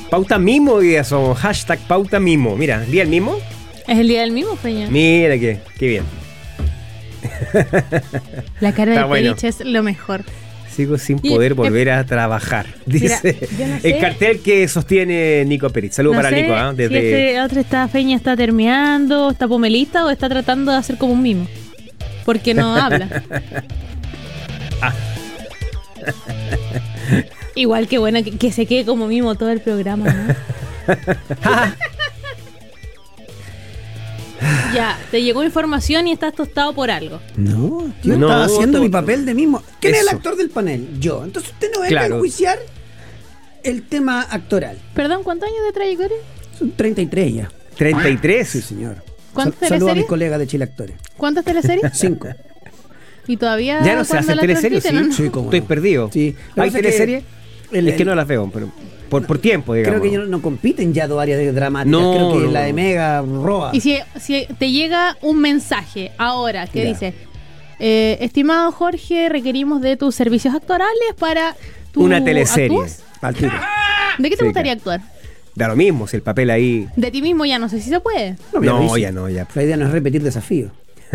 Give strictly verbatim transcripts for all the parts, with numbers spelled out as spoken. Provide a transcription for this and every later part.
Pauta Mimo hoy día somos. Hashtag Pauta Mimo. Mira, ¿el día del mimo? ¿Es el día del mimo, Peña? Mira que, qué bien. La cara Está de bueno. Perich es lo mejor. Sigo sin Y- poder eh, volver a trabajar. Dice Mira, yo no sé. el cartel que sostiene Nico Perich. Saludos No para sé Nico. ¿ah? si Desde... este otro está Peña está termeando, está pomelista o está tratando de hacer como un mimo. Porque no habla. Ah. Igual que bueno que, que se quede como mimo todo el programa, ¿no? Ya, te llegó información y estás tostado por algo. No, yo No, estaba haciendo otro- mi papel de mismo. ¿Quién es el Eso. actor del panel? Yo. Entonces usted no venga Claro. a enjuiciar el tema actoral. Perdón, ¿cuántos años de trayectoria? Son treinta y tres ya. treinta y tres. Sí, señor. ¿Cuántas Sal- Saludo a mis teleseries? colegas de Chile Actores. ¿Cuántas teleseries? Cinco. Y todavía Ya no se cuando hace la teleseries, ¿sí? transmiten, ¿o no? Sí, cómo Estoy no. perdido. Sí. Lo ¿Hay que pasa es que teleseries? el- Es que el- no las veo, pero por, por tiempo, digamos. Creo que ya no, no compiten ya dos áreas de dramáticas. No, Creo que no, la no. de Mega roba. Y si, si te llega un mensaje ahora que Ya. dice, eh, estimado Jorge, requerimos de tus servicios actorales para tu... Una teleserie. ¿Actúas? Al tiro. ¿De qué te Sí, gustaría claro. actuar? Da lo mismo, si el papel ahí. De ti mismo ya no sé si se puede. No, me No, avise. ya no, ya. La idea no es repetir desafíos.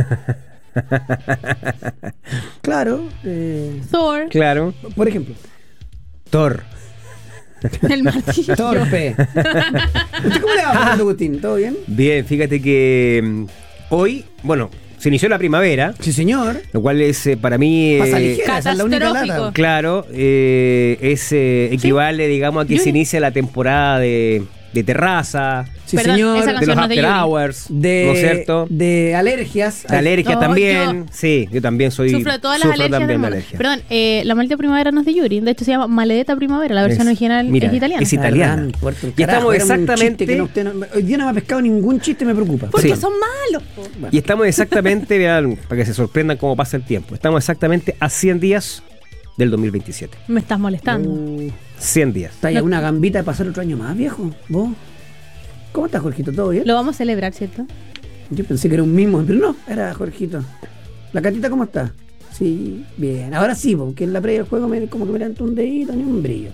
Claro. eh, Thor, Claro. por ejemplo, Thor. el martillo. Torpe. ¿Usted cómo le va, Fernando Agustín? ¿Todo bien? Bien, fíjate que mm, hoy, bueno, se inició la primavera, Sí, señor. lo cual es eh, para mí. Pasa eh, ligera, esa es la única catastrófico. lata. Claro, eh, es, eh, equivale, digamos, a que Yuri. se inicia la temporada de, de terraza, Sí, Perdón, señor. esa de canción los no es de after Yuri. hours, De, ¿no es cierto? de alergias. De alergia No, también, yo- sí, yo también soy. Sufro de todas las sufro alergias del también de mundo. alergia. Perdón, eh, la maldita primavera no es de Yuri. De hecho se llama Maledetta Primavera. La versión Es- original mira, es italiana. es italiana. Ah, no importa un Y carajo, estamos era un exactamente- chiste que no- usted no- hoy día no me ha pescado ningún chiste, me preocupa. Porque Sí. son malos, po. Y estamos exactamente, vean, para que se sorprendan cómo pasa el tiempo, estamos exactamente a cien días del dos mil veintisiete. Me estás molestando. Uh, cien días. ¿Está ahí No. una gambita de pasar otro año más, viejo? ¿Vos? ¿Cómo estás, Jorgito? ¿Todo bien? Lo vamos a celebrar, ¿cierto? Yo pensé que era un mismo, pero no, era Jorgito. ¿La Catita cómo está? Sí, bien. Ahora sí, porque en la previa del juego me, como que me levantó un dedito ni un brillo.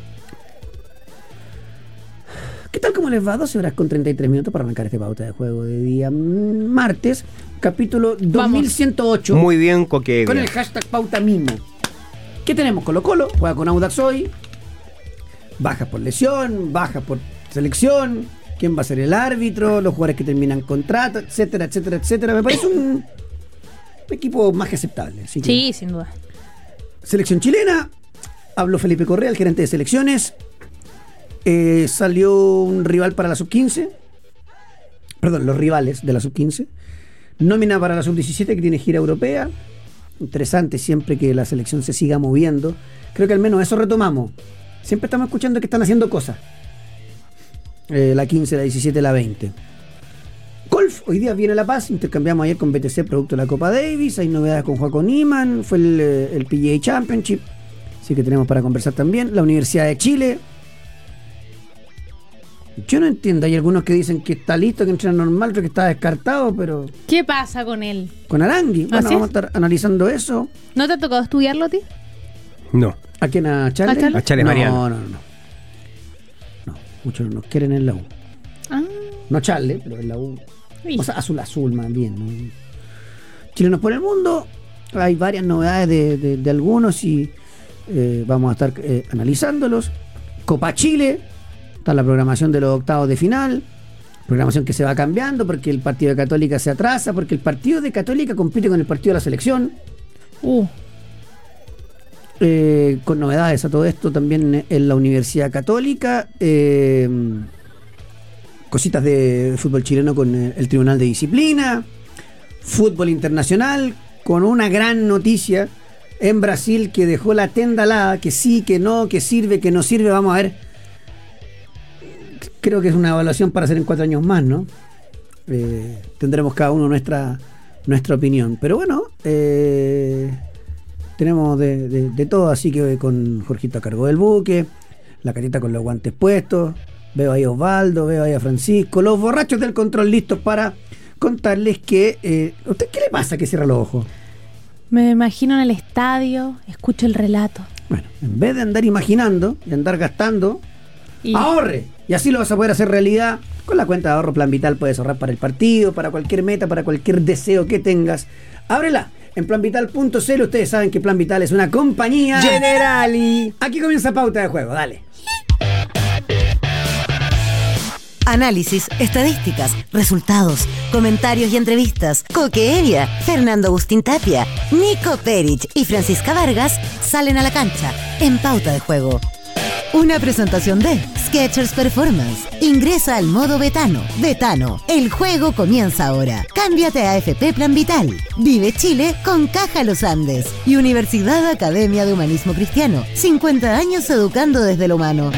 ¿Qué tal cómo les va? doce horas con treinta y tres minutos para arrancar este pauta de juego de día mm, martes, capítulo dos mil ciento ocho. Muy bien, Coque. Con el hashtag pauta mismo. ¿Qué tenemos? Colo Colo, juega con Audax hoy. Bajas por lesión, bajas por selección. ¿Quién va a ser el árbitro? Los jugadores que terminan contrato, etcétera, etcétera, etcétera. Me parece un, un equipo más que aceptable. Así que- Sí, sin duda. Selección chilena. Habló Felipe Correa, el gerente de selecciones. Eh, salió un rival para la sub quince. Perdón, los rivales de la sub quince. Nómina para la sub diecisiete que tiene gira europea. Interesante siempre que la selección se siga moviendo. Creo que al menos eso retomamos. Siempre estamos escuchando que están haciendo cosas. Eh, la quince, la diecisiete, la veinte. Golf, hoy día viene La Paz. Intercambiamos ayer con B T C producto de la Copa Davis. Hay novedades con Joaquín Niman. Fue el, eh, el P G A Championship. Así que tenemos para conversar también. La Universidad de Chile. Yo no entiendo. Hay algunos que dicen que está listo, que entrena normal, otros que está descartado, pero ¿Qué pasa con él? con Arangui. Bueno, ¿Así vamos a es? estar analizando eso. ¿No te ha tocado estudiarlo a ti? No. ¿A quién? ¿A Charles? ¿A Charles? A Charles no, Mariano. no, no, no. No, muchos nos quieren en la U. Ah, No Charles, pero en la U. sí. O sea, azul azul más bien, ¿no? Chilenos por el mundo. Hay varias novedades de, de- de algunos y eh, vamos a estar eh, analizándolos. Copa Chile. Está la programación de los octavos de final. Programación que se va cambiando porque el partido de Católica se atrasa, porque el partido de Católica compite con el partido de la selección. Uh, Eh, con novedades a todo esto también en la Universidad Católica. eh, cositas de fútbol chileno con eh, el Tribunal de Disciplina. Fútbol internacional con una gran noticia en Brasil que dejó la tenda alada, que sí, que no, que sirve, que no sirve. Vamos a ver. Creo que es una evaluación para hacer en cuatro años más, ¿no? Eh, tendremos cada uno nuestra, nuestra opinión. Pero bueno, eh, tenemos de, de- de todo, así que con Jorgito a cargo del buque, la carita con los guantes puestos, veo ahí a Osvaldo, veo ahí a Francisco, los borrachos del control listos para contarles que... Eh, ¿a usted qué le pasa que cierra los ojos? me imagino en el estadio, escucho el relato. Bueno, en vez de andar imaginando y andar gastando Y- Ahorre. Y así lo vas a poder hacer realidad. Con la cuenta de ahorro Plan Vital puedes ahorrar para el partido, para cualquier meta, para cualquier deseo que tengas. Ábrela en plan vital punto c l. Ustedes saben que Plan Vital es una compañía Generali. Aquí comienza Pauta de Juego, dale. Análisis, estadísticas, resultados, comentarios y entrevistas. Coque Evia, Fernando Agustín Tapia, Nico Perich y Francisca Vargas salen a la cancha en Pauta de Juego. Una presentación de Skechers Performance. Ingresa al modo Betano. Betano, el juego comienza ahora. Cámbiate a A F P Plan Vital. Vive Chile con Caja Los Andes. Y Universidad Academia de Humanismo Cristiano. cincuenta años educando desde lo humano.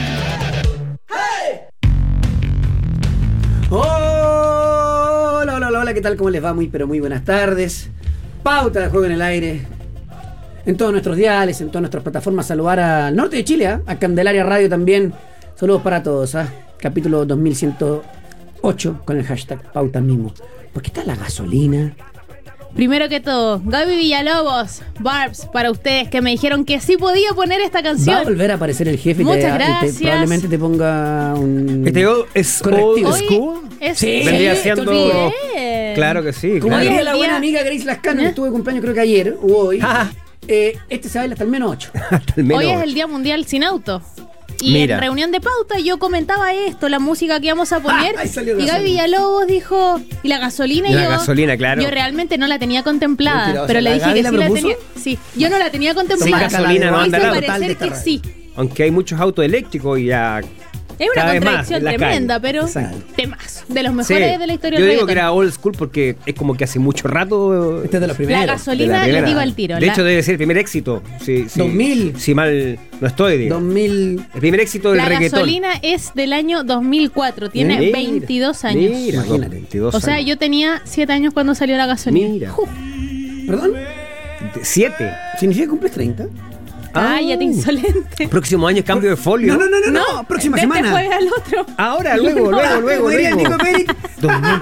Hola, hola, hola, hola, ¿qué tal? ¿Cómo les va? Muy, pero muy buenas tardes. Pauta de Juego en el aire. En todos nuestros diales, en todas nuestras plataformas. Saludar al norte de Chile, ¿eh? A Candelaria Radio también. Saludos para todos, ¿eh? Capítulo dos mil ciento ocho con el hashtag Pauta mismo. ¿Por qué está la gasolina? Primero que todo, Gaby Villalobos, Barbs, para ustedes que me dijeron que sí podía poner esta canción. Va a volver a aparecer el jefe y, Muchas te, y te- gracias. probablemente te ponga un... Este es Correctivo. old Hoy school. es- Sí, Vendría te siendo. olvidé. Claro que sí. Como Hoy Claro. es diría el la día- buena amiga Grace Lascano, ¿Eh? que estuvo de cumpleaños creo que ayer o hoy. Ah. Eh, este se baila hasta el menos ocho. Hasta el menos. Hoy es el Día Mundial sin auto. Y Mira. en reunión de pauta yo comentaba esto, la música que íbamos a poner. Ah, ahí salió y Gaby gasolina. Villalobos dijo, y la gasolina, Y y la yo. gasolina, claro. Yo realmente no la tenía contemplada, Mentirosa, pero le ¿la dije Gaby que la sí la propuso? tenía. Sí, yo no la tenía Sin contemplada. gasolina no Hoy anda se nada. Total de parecer esta que radio. sí. Aunque hay muchos autos eléctricos y ya. Es una Cada vez más contradicción en la tremenda, calle. pero Exacto. temas de los mejores Sí. de la historia Yo del digo que reggaetón. era old school porque es como que hace mucho rato. Este es de los La primeros. de la gasolina, les primera. digo al tiro. De la- hecho, debe ser el primer éxito. Sí, sí. dos mil. Si mal no estoy, digo. dos mil. El primer éxito del la reggaetón. gasolina es del año dos mil cuatro, tiene Mira, veintidós años. Mira, Imagínate. veintidós O sea, años. yo tenía siete años cuando salió la gasolina. Mira. Ju, ¿Perdón? ¿Siete? ¿Significa que cumples treinta? cállate, insolente. Próximo año es cambio de folio. No, no, no, no, no. Próxima de semana. Este jueves al otro. Ahora, luego, luego, luego, Como diría luego. Nico Perich, Dos mil.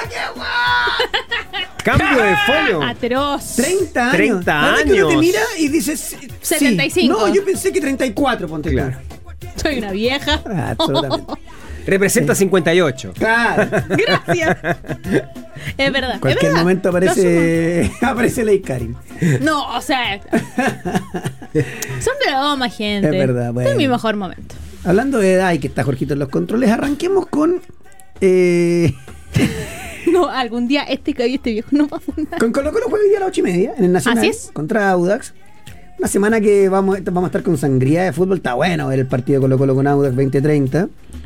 Cambio de folio. Atroz. treinta años. treinta La verdad que uno te años. mira y dices. sí. setenta y cinco. No, yo pensé que treinta y cuatro, ponte tú. Claro. Soy una vieja. Ah, absolutamente. Representa cincuenta y ocho. Claro. Gracias. Es verdad. En es cualquier verdad. momento Lo aparece. aparece Ley Karin. asumo. No, o sea. Son bromas, gente. Es verdad, bueno. Es mi mejor momento. Hablando de edad y que está Jorgito en los controles, arranquemos con. Eh, No, algún día este que este viejo no va a fundar. con Colo Colo juega hoy día a las ocho y media en el Nacional. Así es. Contra Audax. Una semana que vamos, vamos a estar con sangría de fútbol. Está bueno ver el partido de Colo Colo con Audax veinte treinta.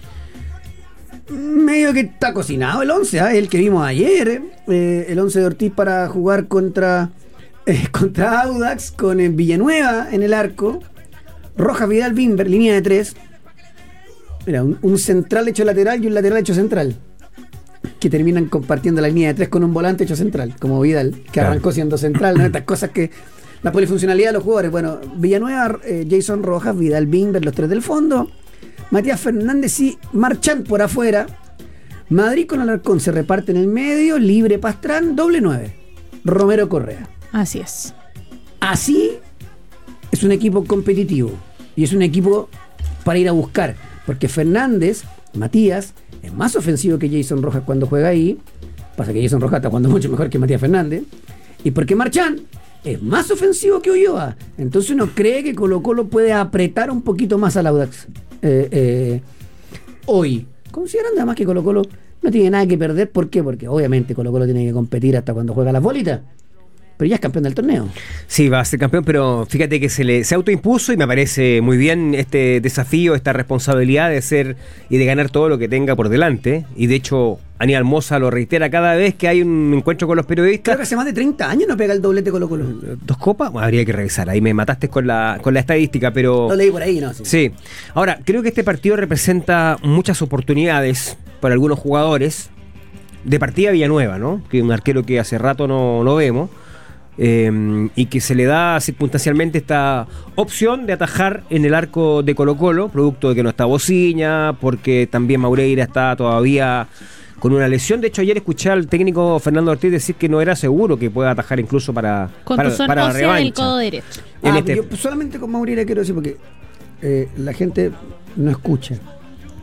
Medio que está cocinado el once, ¿eh? El que vimos ayer. eh, el once de Ortiz para jugar contra, eh, contra Audax con eh, Villanueva en el arco. Rojas, Vidal, Bimber, línea de tres. Mira, un, un central hecho lateral y un lateral hecho central. Que terminan compartiendo la línea de tres con un volante hecho central, como Vidal, que Claro. arrancó siendo central, ¿no? Estas cosas que. La polifuncionalidad de los jugadores. Bueno, Villanueva, eh, Jason Rojas, Vidal, Bimber, los tres del fondo. Matías Fernández y Marchand por afuera. Madrid con Alarcón se reparte en el medio. Libre Pastrán, doble nueve. Romero Correa. Así es. Así es un equipo competitivo. Y es un equipo para ir a buscar. Porque Fernández, Matías, es más ofensivo que Jason Rojas cuando juega ahí. Pasa que Jason Rojas está jugando mucho mejor que Matías Fernández. Y porque Marchand es más ofensivo que Ulloa. Entonces uno cree que Colo Colo puede apretar un poquito más al Audax eh, eh, hoy. Considerando además que Colo Colo no tiene nada que perder. ¿Por qué? Porque obviamente Colo Colo tiene que competir hasta cuando juega las bolitas. Pero ya es campeón del torneo. Sí, va a ser campeón, pero fíjate que se le se autoimpuso y me parece muy bien este desafío, esta responsabilidad de ser y de ganar todo lo que tenga por delante. Y de hecho, Aníbal Mosa lo reitera cada vez que hay un encuentro con los Creo periodistas. que hace más de treinta años no pega el doblete Colo Colo. ¿Dos copas? Bueno, habría que revisar. Ahí me mataste con la, con la estadística, pero. Lo leí por ahí, ¿no? Sí. Sí. Ahora, creo que este partido representa muchas oportunidades para algunos jugadores. De partida Villanueva, ¿no? Que es un arquero que hace rato no, no vemos. Eh, y que se le da circunstancialmente esta opción de atajar en el arco de Colo Colo, producto de que no está Bociña, porque también Maureira está todavía con una lesión. De hecho, ayer escuché al técnico Fernando Ortiz decir que no era seguro que pueda atajar incluso para, Con para, tu son para la ósea del revancha. codo derecho. En Ah, este- yo solamente con Mauriera quiero decir porque eh, la gente no escucha.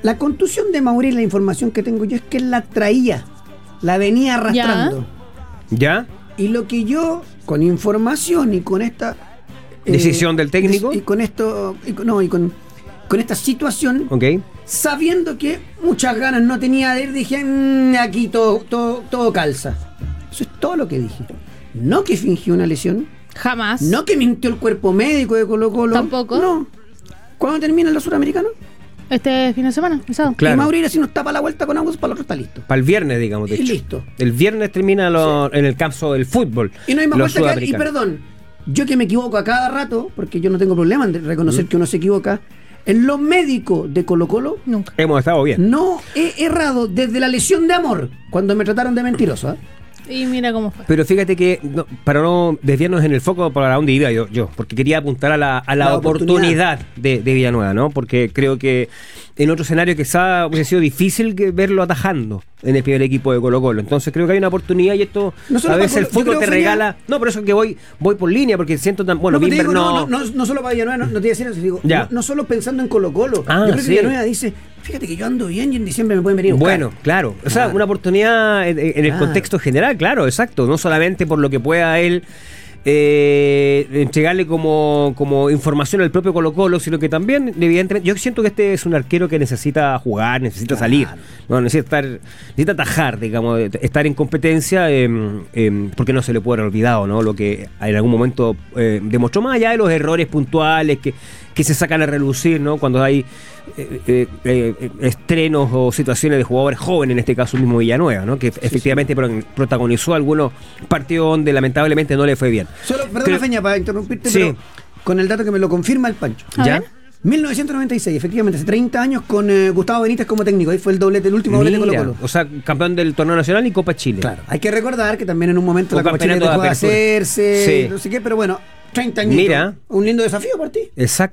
La contusión de Mauri, la información que tengo yo es que él la traía, la venía arrastrando. ¿Ya? Y lo que yo, con información y con esta... eh, ¿Decisión del técnico? Y con esto... Y con, no, y con, con esta situación, Ok. sabiendo que muchas ganas no tenía de ir, dije, mmm, aquí todo, todo, todo calza. Eso es todo lo que dije. No que fingió una lesión, Jamás. no que mintió el cuerpo médico de Colo Colo. Tampoco. No. ¿Cuándo termina los sudamericanos? Este fin de semana, el sábado. Claro. Y Mauri, si nos tapa la vuelta con aguas, para el otro está listo. Para el viernes, digamos, de Y hecho. listo. El viernes termina lo- en el campo del fútbol. Y no hay más los vuelta que... Y sudamericanos. perdón, yo que me equivoco a cada rato, porque yo no tengo problema en reconocer que uno se equivoca, en lo médico de Colo Colo, Nunca. Hemos estado bien. no he errado desde la lesión de Amor, cuando me trataron de mentiroso. ¿eh? Y mira cómo fue. Pero fíjate que, no, para no desviarnos en el foco para dónde iba yo, yo porque quería apuntar a la, a la, La oportunidad, oportunidad. de, de Villanueva, ¿no? Porque creo que en otro escenario quizá hubiese sido difícil que verlo atajando en el primer equipo de Colo Colo. Entonces creo que hay una oportunidad y esto, No solo a para veces el Colo- yo fútbol creo, te Feña- regala... No, por eso es que voy voy por línea, porque siento tan... Bueno, no, pero te Bimber digo, no... no, no, no, no solo para Villanueva, no, no te voy a decir eso, digo, Ya. no, no solo pensando en Colo Colo. Ah, yo creo sí. que Villanueva dice, fíjate que yo ando bien y en diciembre me pueden venir a buscar. Bueno, claro. O sea, Claro. una oportunidad en, en el Claro. contexto general, claro, exacto. No solamente por lo que pueda él eh, entregarle como, como información al propio Colo Colo, sino que también, evidentemente, yo siento que este es un arquero que necesita jugar, necesita salir, no necesita estar, necesita atajar, digamos, estar en competencia, eh, eh, porque no se le puede haber olvidado, ¿no? Lo que en algún momento eh, demostró, más allá de los errores puntuales que, que se sacan a relucir, ¿no? Cuando hay eh, eh, eh, estrenos o situaciones de jugadores jóvenes, en este caso el mismo Villanueva, ¿no? Que efectivamente pro- protagonizó algunos partidos donde lamentablemente no le fue bien. Solo, perdona, Creo- Feña, para interrumpirte, Sí. pero con el dato que me lo confirma el Pancho. A ¿Ya? ver. mil novecientos noventa y seis, efectivamente, hace treinta años con eh, Gustavo Benítez como técnico. Ahí fue el doblete, el último doblete de Colo Mira, Colo. o sea, campeón del torneo nacional y Copa Chile. Claro, hay que recordar que también en un momento O la Copa Chile campeonato de dejó de apertura. hacerse, Sí. no sé qué, pero bueno, treinta años. Mira. Un lindo desafío para ti. Exacto.